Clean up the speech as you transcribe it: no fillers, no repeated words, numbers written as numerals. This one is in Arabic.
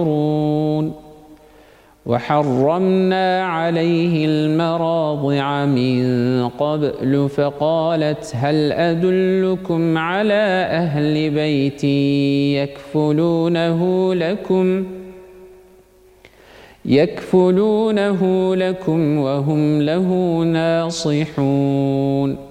وحرمنا عليه المراضع من قبل فقالت هل أدلكم على أهل بيت يكفلونه لكم وهم له ناصحون